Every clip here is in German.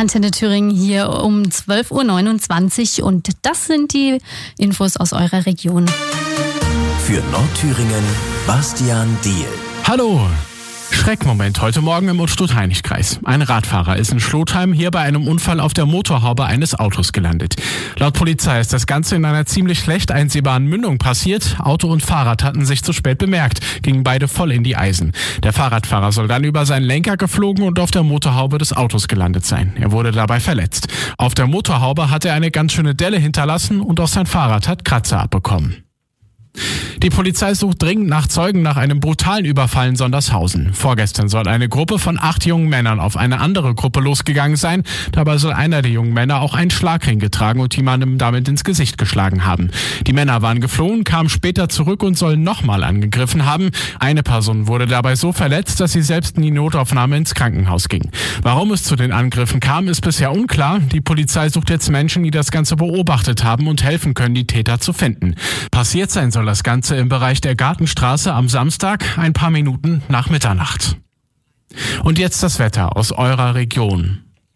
Antenne Thüringen hier um 12.29 Uhr und das sind die Infos aus eurer Region. Für Nordthüringen, Bastian Diehl. Hallo! Schreckmoment heute Morgen im Unstrut-Hainich-Kreis. Ein Radfahrer ist in Schlotheim hier bei einem Unfall auf der Motorhaube eines Autos gelandet. Laut Polizei ist das Ganze in einer ziemlich schlecht einsehbaren Mündung passiert. Auto und Fahrrad hatten sich zu spät bemerkt, gingen beide voll in die Eisen. Der Fahrradfahrer soll dann über seinen Lenker geflogen und auf der Motorhaube des Autos gelandet sein. Er wurde dabei verletzt. Auf der Motorhaube hat er eine ganz schöne Delle hinterlassen und auch sein Fahrrad hat Kratzer abbekommen. Die Polizei sucht dringend nach Zeugen nach einem brutalen Überfall in Sondershausen. Vorgestern soll eine Gruppe von 8 jungen Männern auf eine andere Gruppe losgegangen sein. Dabei soll einer der jungen Männer auch einen Schlagring getragen und jemandem damit ins Gesicht geschlagen haben. Die Männer waren geflohen, kamen später zurück und sollen nochmal angegriffen haben. Eine Person wurde dabei so verletzt, dass sie selbst in die Notaufnahme ins Krankenhaus ging. Warum es zu den Angriffen kam, ist bisher unklar. Die Polizei sucht jetzt Menschen, die das Ganze beobachtet haben und helfen können, die Täter zu finden. Passiert sein soll das Ganze im Bereich der Gartenstraße am Samstag, ein paar Minuten nach Mitternacht. Und jetzt das Wetter aus eurer Region.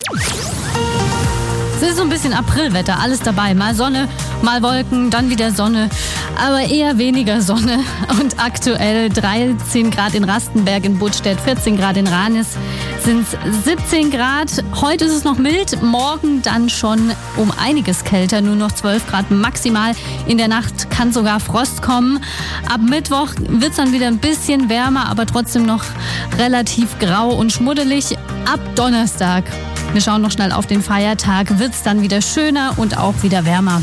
Es ist so ein bisschen Aprilwetter, alles dabei. Mal Sonne, mal Wolken, dann wieder Sonne, aber eher weniger Sonne. Und aktuell 13 Grad in Rastenberg, in Budstedt, 14 Grad in Ranis, sind es 17 Grad. Heute ist es noch mild, morgen dann schon um einiges kälter, nur noch 12 Grad maximal. In der Nacht kann sogar Frost kommen. Ab Mittwoch wird es dann wieder ein bisschen wärmer, aber trotzdem noch relativ grau und schmuddelig. Ab Donnerstag, wir schauen noch schnell auf den Feiertag, wird es dann wieder schöner und auch wieder wärmer.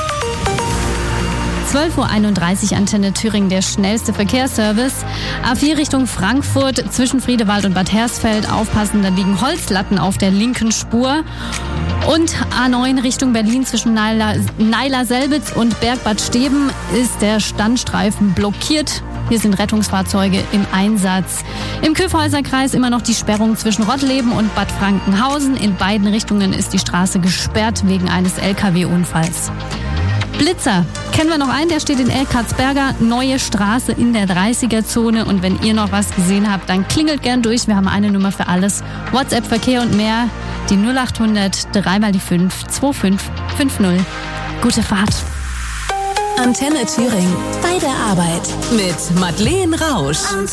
12.31 Uhr Antenne Thüringen, der schnellste Verkehrsservice. A4 Richtung Frankfurt zwischen Friedewald und Bad Hersfeld. Aufpassen, da liegen Holzlatten auf der linken Spur. Und A9 Richtung Berlin zwischen Neiler-Selbitz und Bergbad Steben ist der Standstreifen blockiert. Hier sind Rettungsfahrzeuge im Einsatz. Im Kyffhäuserkreis immer noch die Sperrung zwischen Rottleben und Bad Frankenhausen. In beiden Richtungen ist die Straße gesperrt wegen eines LKW-Unfalls. Blitzer, kennen wir noch einen, der steht in Elkatzberger, neue Straße in der 30er-Zone. Und wenn ihr noch was gesehen habt, dann klingelt gern durch. Wir haben eine Nummer für alles. WhatsApp, Verkehr und mehr, die 0800 3x5 2550. Gute Fahrt. Antenne Thüringen, bei der Arbeit mit Madeleine Rausch.